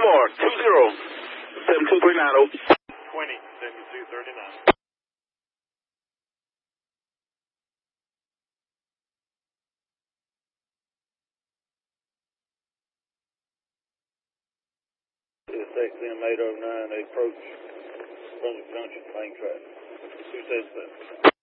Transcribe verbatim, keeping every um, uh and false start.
more. Two zero. Seven two three nine oh. Twenty seventy-two thirty-nine. X M eight oh nine, they approach Brunswick Junction, main track. two seven seven.